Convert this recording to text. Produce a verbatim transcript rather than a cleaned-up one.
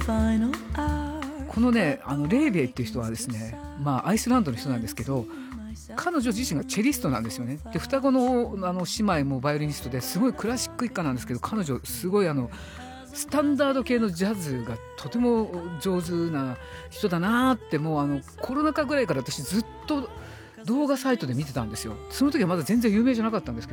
このねあのレーベイっていう人はですね、まあ、アイスランドの人なんですけど、彼女自身がチェリストなんですよね。で双子 の, あの姉妹もバイオリニストですごいクラシック一家なんですけど、彼女すごいあのスタンダード系のジャズがとても上手な人だなって、もうあのコロナ禍ぐらいから私ずっと動画サイトで見てたんですよ。その時はまだ全然有名じゃなかったんですけど